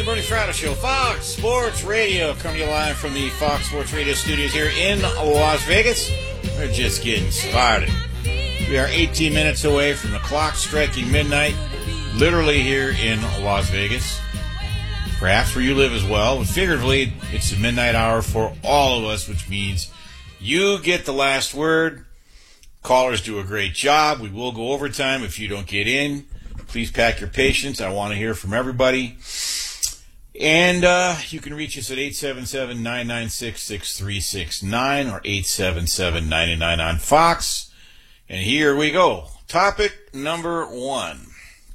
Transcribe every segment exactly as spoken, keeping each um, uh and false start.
The Bernie Fratto Show, Fox Sports Radio, coming to you live from the Fox Sports Radio studios here in Las Vegas. We're just getting started. We are eighteen minutes away from the clock striking midnight, literally here in Las Vegas. Perhaps where you live as well, but figuratively, it's the midnight hour for all of us, which means you get the last word. Callers do a great job. We will go overtime if you don't get in. Please pack your patience. I want to hear from everybody. And uh, you can reach us at eight seven seven, nine nine six, six three six nine or eight seven seven, nine nine on Fox. And here we go. Topic number one.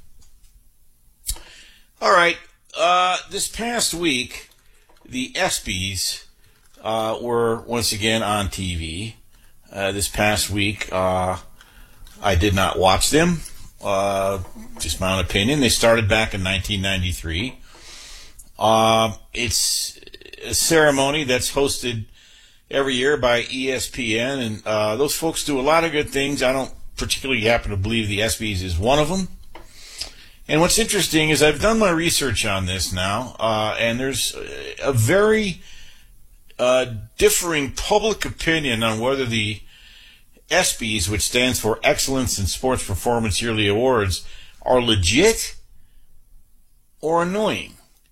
All right. Uh, this past week, the ESPYs uh, were once again on T V. Uh, this past week, uh, I did not watch them. Uh, just my own opinion. They started back in nineteen ninety-three. Uh, it's a ceremony that's hosted every year by E S P N, and uh, those folks do a lot of good things. I don't particularly happen to believe the ESPYs is one of them. And what's interesting is I've done my research on this now, uh, and there's a very uh, differing public opinion on whether the ESPYs, which stands for Excellence in Sports Performance Yearly Awards, are legit or annoying.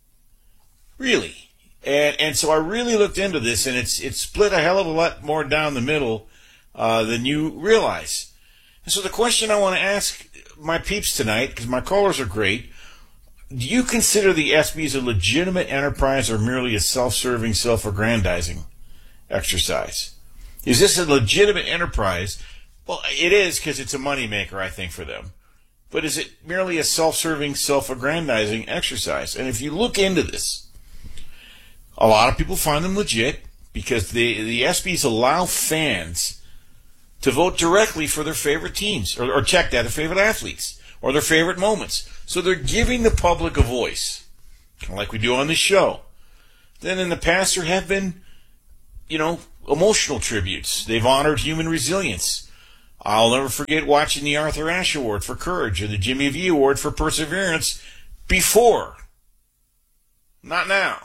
Really. And and so I really looked into this, and it's it's split a hell of a lot more down the middle uh, than you realize. And so the question I want to ask my peeps tonight, because my callers are great, do you consider the ESPYs a legitimate enterprise or merely a self-serving, self-aggrandizing exercise? Is this a legitimate enterprise? Well, it is, because it's a moneymaker, I think, for them. But is it merely a self-serving, self-aggrandizing exercise? And if you look into this, a lot of people find them legit because the, the ESPYs allow fans to vote directly for their favorite teams, or, or check that, their favorite athletes, or their favorite moments. So they're giving the public a voice, kind of like we do on this show. Then in the past there have been, you know, emotional tributes. They've honored human resilience. I'll never forget watching the Arthur Ashe Award for Courage or the Jimmy V Award for Perseverance before. Not now.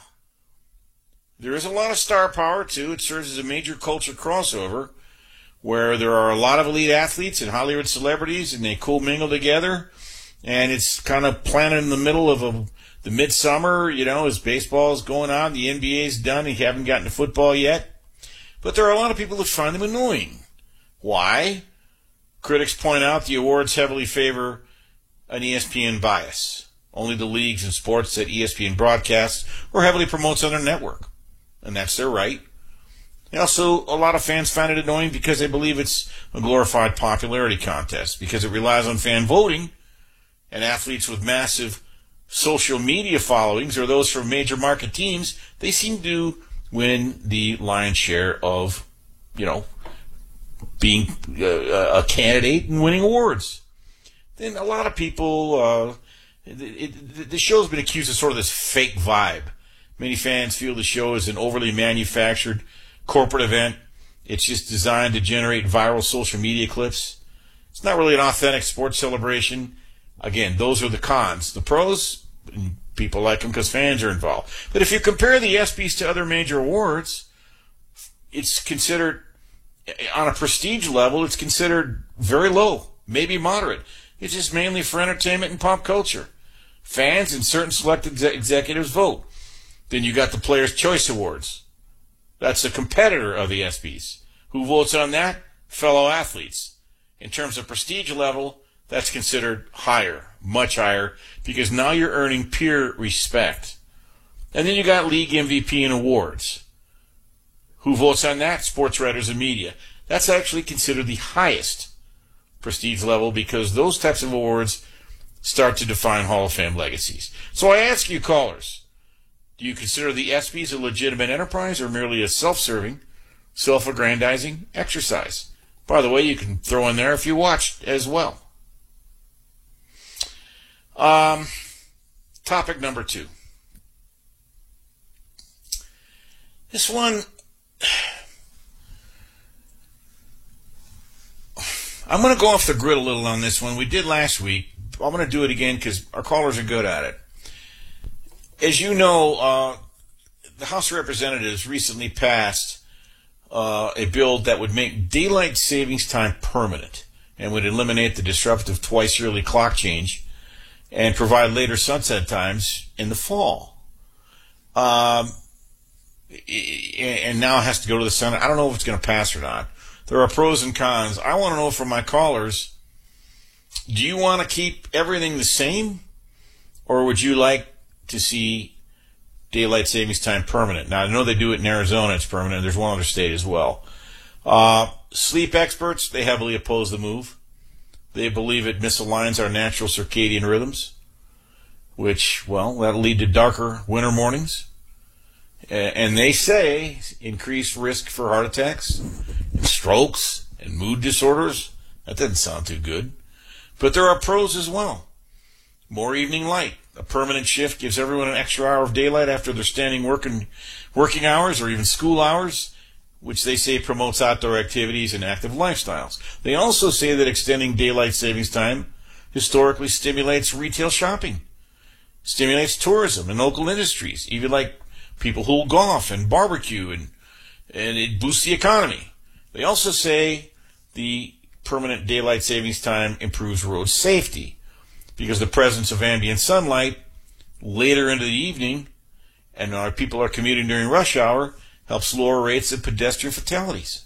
There is a lot of star power, too. It serves as a major culture crossover where there are a lot of elite athletes and Hollywood celebrities, and they co-mingle together. And it's kind of planted in the middle of a, the midsummer, you know, as baseball is going on. The N B A's done. You haven't gotten to football yet. But there are a lot of people that find them annoying. Why? Critics point out the awards heavily favor an E S P N bias. Only the leagues and sports that E S P N broadcasts or heavily promotes on their network. And that's their right. Also, a lot of fans find it annoying because they believe it's a glorified popularity contest, because it relies on fan voting, and athletes with massive social media followings or those from major market teams, they seem to win the lion's share of, you know, being a, a candidate and winning awards. Then a lot of people, uh, it, it, the show's been accused of sort of this fake vibe. Many fans feel the show is an overly manufactured corporate event. It's just designed to generate viral social media clips. It's not really an authentic sports celebration. Again, those are the cons. The pros, people like them because fans are involved. But if you compare the ESPYs to other major awards, it's considered, on a prestige level, it's considered very low, maybe moderate. It's just mainly for entertainment and pop culture. Fans and certain select ex- executives vote. Then you got the Players' Choice Awards. That's a competitor of the ESPYs. Who votes on that? Fellow athletes. In terms of prestige level, that's considered higher, much higher, because now you're earning peer respect. And then you got league M V P and awards. Who votes on that? Sports writers and media. That's actually considered the highest prestige level because those types of awards start to define Hall of Fame legacies. So I ask you callers, do you consider the ESPYs a legitimate enterprise or merely a self-serving, self-aggrandizing exercise? By the way, you can throw in there if you watched as well. Um, topic number two. This one, I'm going to go off the grid a little on this one. We did last week. I'm going to do it again because our callers are good at it. as you know, uh, the House of Representatives recently passed uh, a bill that would make daylight savings time permanent and would eliminate the disruptive twice-yearly clock change and provide later sunset times in the fall. Um, and now it has to go to the Senate. I don't know if it's going to pass or not. There are pros and cons. I want to know from my callers, do you want to keep everything the same, or would you like to see daylight savings time permanent? Now, I know they do it in Arizona. It's permanent. There's one other state as well. Uh, sleep experts, they heavily oppose the move. They believe it misaligns our natural circadian rhythms, which, well, that'll lead to darker winter mornings. And they say increased risk for heart attacks and strokes and mood disorders. That doesn't sound too good. But there are pros as well. More evening light. A permanent shift gives everyone an extra hour of daylight after their standing working, working hours or even school hours, which they say promotes outdoor activities and active lifestyles. They also say that extending daylight savings time historically stimulates retail shopping, stimulates tourism and local industries, even like people who golf and barbecue, and, and it boosts the economy. They also say the permanent daylight savings time improves road safety because the presence of ambient sunlight later into the evening, and our people are commuting during rush hour, helps lower rates of pedestrian fatalities.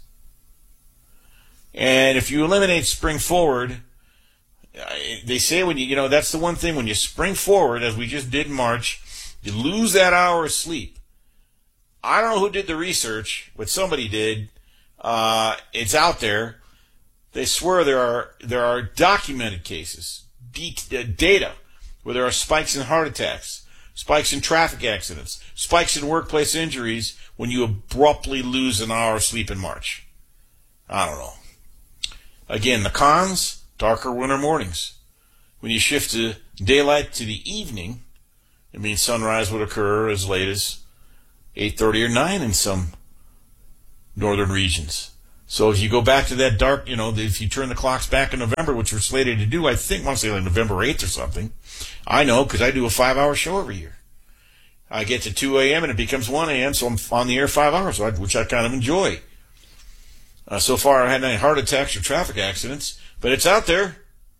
And if you eliminate spring forward, they say when you, you know, that's the one thing, when you spring forward, as we just did in March, you lose that hour of sleep. I don't know who did the research, but somebody did. Uh, it's out there. They swear there are there are documented cases, d- data, where there are spikes in heart attacks, spikes in traffic accidents, spikes in workplace injuries when you abruptly lose an hour of sleep in March. I don't know. Again, the cons, darker winter mornings. When you shift to daylight to the evening, it means sunrise would occur as late as eight thirty or nine in some northern regions. So if you go back to that dark, you know, if you turn the clocks back in November, which we're slated to do, I think, I want to say like November eighth or something. I know, because I do a five-hour show every year. I get to two a.m. and it becomes one a.m., so I'm on the air five hours, which I kind of enjoy. Uh, so far, I haven't had any heart attacks or traffic accidents, but it's out there.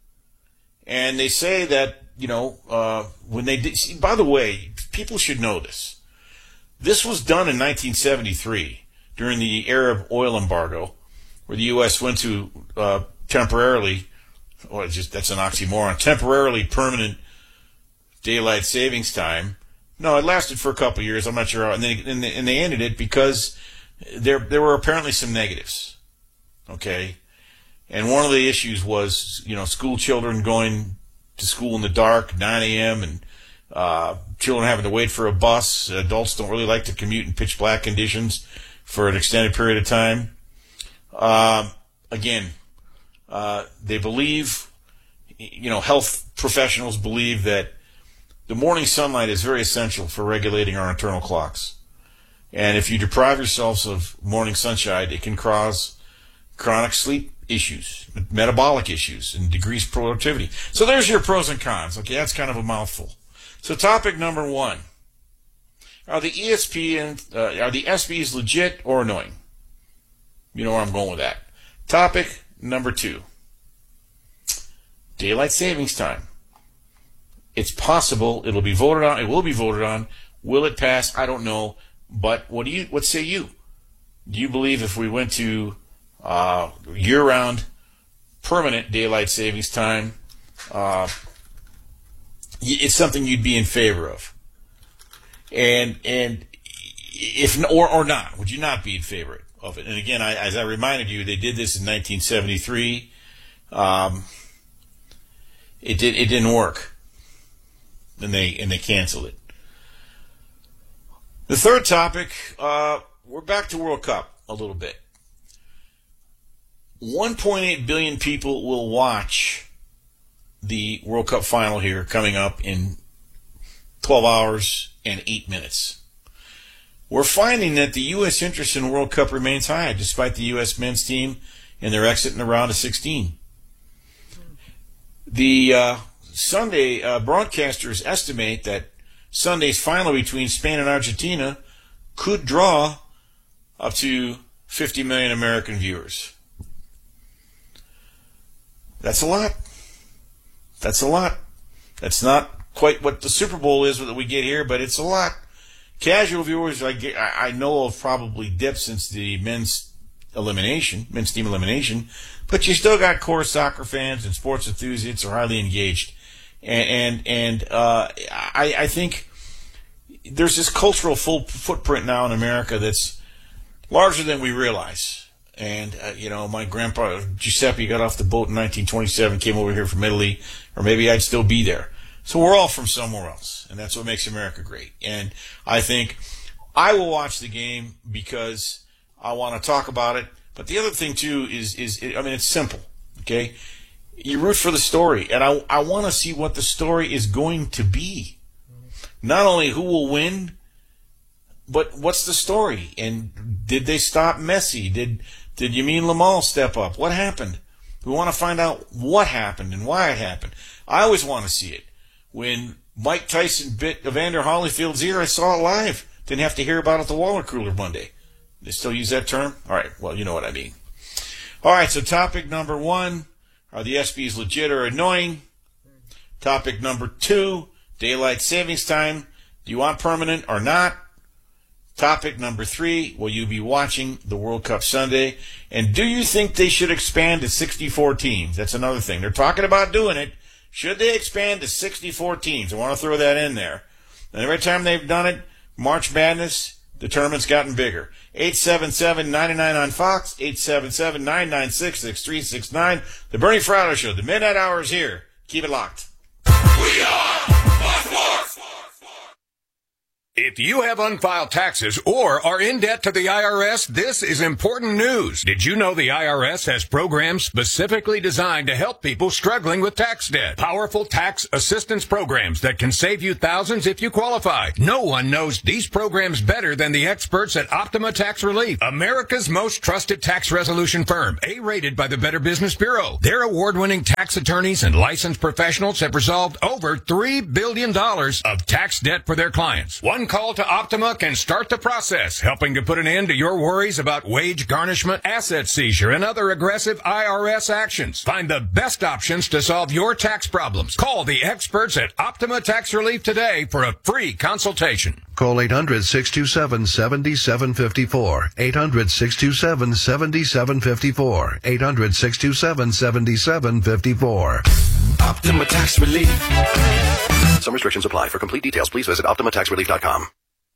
And they say that, you know, uh, when they did, see, by the way, people should know this. This was done in nineteen seventy-three during the Arab oil embargo, where the U S went to uh, temporarily, or just that's an oxymoron, temporarily permanent daylight savings time. No, it lasted for a couple of years. I'm not sure how, and they and they, and they ended it because there there were apparently some negatives. Okay, and one of the issues was, you know, school children going to school in the dark, nine a.m. and uh, children having to wait for a bus. Adults don't really like to commute in pitch black conditions for an extended period of time. Uh, again, uh, they believe, you know, health professionals believe that the morning sunlight is very essential for regulating our internal clocks. And if you deprive yourselves of morning sunshine, it can cause chronic sleep issues, metabolic issues, and decreased productivity. So there's your pros and cons. Okay, that's kind of a mouthful. So topic number one. Are the E S P and uh, are the S Bs legit or annoying? You know where I'm going with that. Topic number two. Daylight savings time. It's possible it'll be voted on. It will be voted on. Will it pass? I don't know. But what do you? What say you? Do you believe if we went to uh, year-round, permanent daylight savings time, uh, it's something you'd be in favor of? And and if or or not, would you not be in favor of it? And again, I, as I reminded you, they did this in nineteen seventy-three. Um, it did it didn't work, and they and they canceled it. The third topic, uh, we're back to World Cup a little bit. one point eight billion people will watch the World Cup final here coming up in twelve hours and eight minutes. We're finding that the U S interest in World Cup remains high, despite the U S men's team and their exit in the round of sixteen. The uh, Sunday uh, broadcasters estimate that Sunday's final between Spain and Argentina could draw up to fifty million American viewers. That's a lot. That's a lot. That's not quite what the Super Bowl is that we get here, but it's a lot. Casual viewers, I, get, I know, have probably dipped since the men's elimination, men's team elimination, but you still got core soccer fans and sports enthusiasts who are highly engaged. And and, and uh, I, I think there's this cultural full footprint now in America that's larger than we realize. And, uh, you know, my grandpa, Giuseppe, got off the boat in nineteen twenty-seven, came over here from Italy, or maybe I'd still be there. So we're all from somewhere else, and that's what makes America great. And I think I will watch the game because I want to talk about it. But the other thing, too, is, is I mean, it's simple, okay? You root for the story, and I, I want to see what the story is going to be. Not only who will win, but what's the story? And did they stop Messi? Did did Yameen Lamal step up? What happened? We want to find out what happened and why it happened. I always want to see it. When Mike Tyson bit Evander Holyfield's ear, I saw it live. Didn't have to hear about it at the Waller Cooler Monday. They still use that term? All right, well, you know what I mean. All right, so topic number one, are the ESPYs legit or annoying? Topic number two, daylight savings time. Do you want permanent or not? Topic number three, will you be watching the World Cup Sunday? And do you think they should expand to sixty-four teams? That's another thing. They're talking about doing it. Should they expand to sixty-four teams? I want to throw that in there. And every time they've done it, March Madness, the tournament's gotten bigger. eight seven seven, nine nine on Fox, eight seven seven, nine nine six, six three six nine. The Bernie Fratto Show. The Midnight Hour is here. Keep it locked. We are Fox. If you have unfiled taxes or are in debt to the I R S, this is important news. Did you know the I R S has programs specifically designed to help people struggling with tax debt? Powerful tax assistance programs that can save you thousands if you qualify. No one knows these programs better than the experts at Optima Tax Relief, America's most trusted tax resolution firm, A-rated by the Better Business Bureau. Their award-winning tax attorneys and licensed professionals have resolved over three billion dollars of tax debt for their clients. One call to Optima can start the process, helping to put an end to your worries about wage garnishment, asset seizure, and other aggressive I R S actions. Find the best options to solve your tax problems. Call the experts at Optima Tax Relief today for a free consultation. Call eight hundred, six two seven, seven seven five four. eight hundred, six two seven, seven seven five four. eight hundred, six two seven, seven seven five four. Optima Tax Relief. Some restrictions apply. For complete details, please visit optima tax relief dot com.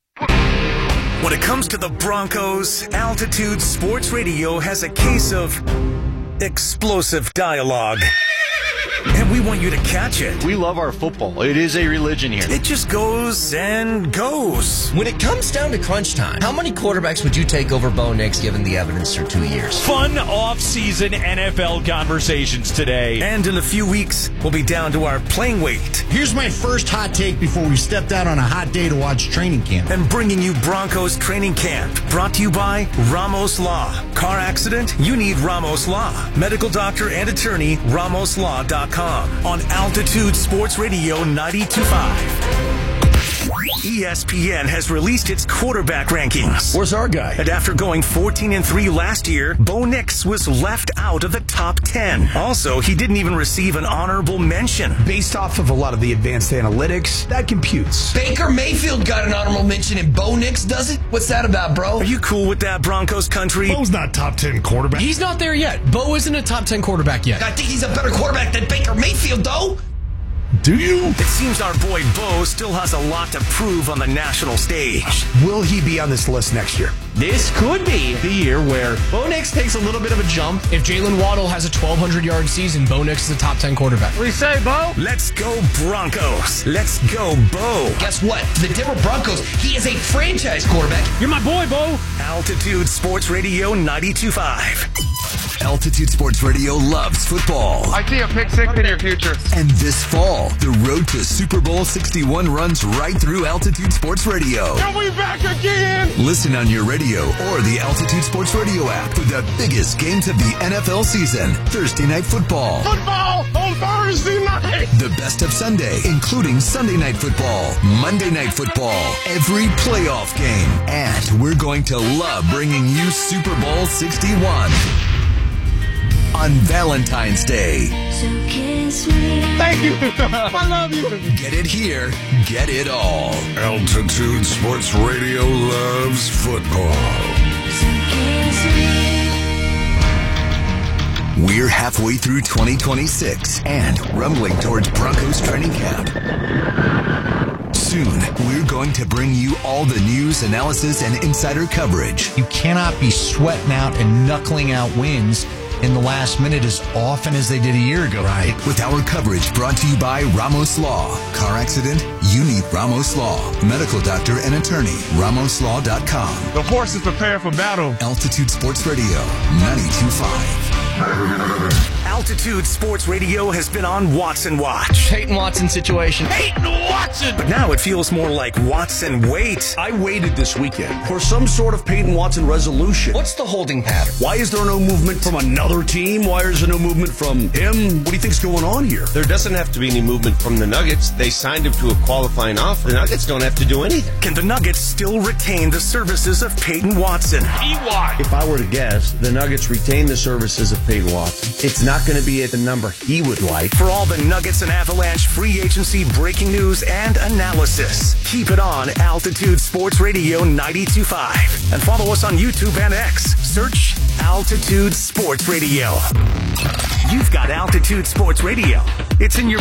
When it comes to the Broncos, Altitude Sports Radio has a case of explosive dialogue. And we want you to catch it. We love our football. It is a religion here. It just goes and goes. When it comes down to crunch time, how many quarterbacks would you take over Bo Nix given the evidence through two years? Fun off-season N F L conversations today. And in a few weeks, we'll be down to our playing weight. Here's my first hot take before we stepped out on a hot day to watch training camp. And bringing you Broncos training camp. Brought to you by Ramos Law. Car accident? You need Ramos Law. Medical doctor and attorney, ramos law dot com. On Altitude Sports Radio ninety-two point five. E S P N has released its quarterback rankings. Where's our guy? And after going fourteen and three last year, Bo Nix was left out of the top ten. Also, he didn't even receive an honorable mention. Based off of a lot of the advanced analytics, that computes. Baker Mayfield got an honorable mention and Bo Nix doesn't? What's that about, bro? Are you cool with that, Broncos country? Bo's not top ten quarterback. He's not there yet. Bo isn't a top ten quarterback yet. I think he's a better quarterback than Baker Mayfield, though. Do you? It seems our boy Bo still has a lot to prove on the national stage. Will he be on this list next year? This could be the year where Bo Nix takes a little bit of a jump. If Jalen Waddle has a twelve hundred yard season, Bo Nix is a top ten quarterback. What do you say, Bo? Let's go Broncos. Let's go Bo. Guess what? The Denver Broncos, he is a franchise quarterback. You're my boy, Bo. Altitude Sports Radio ninety-two point five. Altitude Sports Radio loves football. I see a pick six in your future. And this fall, the road to Super Bowl sixty-one runs right through Altitude Sports Radio. And we back again! Listen on your radio or the Altitude Sports Radio app for the biggest games of the N F L season. Thursday Night Football. Football on Thursday night! The best of Sunday, including Sunday Night Football, Monday Night Football, every playoff game. And we're going to love bringing you Super Bowl sixty-one on Valentine's Day. So kiss me. Thank you. I love you. Get it here. Get it all. Altitude Sports Radio loves football. So kiss me. We're halfway through twenty twenty-six and rumbling towards Broncos training camp. Soon, we're going to bring you all the news, analysis, and insider coverage. You cannot be sweating out and knuckling out wins in the last minute as often as they did a year ago. Right. With our coverage brought to you by Ramos Law. Car accident? You need Ramos Law. Medical doctor and attorney. Ramos Law dot com. The horse is prepared for battle. Altitude Sports Radio, ninety-two point five. Altitude Sports Radio has been on Watson Watch. Peyton Watson situation. Peyton Watson! But now it feels more like Watson wait. I waited this weekend for some sort of Peyton Watson resolution. What's the holding pattern? Why is there no movement from another team? Why is there no movement from him? What do you think's going on here? There doesn't have to be any movement from the Nuggets. They signed him to a qualifying offer. The Nuggets don't have to do anything. Can the Nuggets still retain the services of Peyton Watson? E Y. If I were to guess, the Nuggets retain the services of Peyton Watson. It's not going to be at the number he would like. For all the Nuggets and Avalanche free agency breaking news and analysis, keep it on Altitude Sports Radio ninety-two point five. And follow us on YouTube and X. Search Altitude Sports Radio. You've got Altitude Sports Radio. It's in your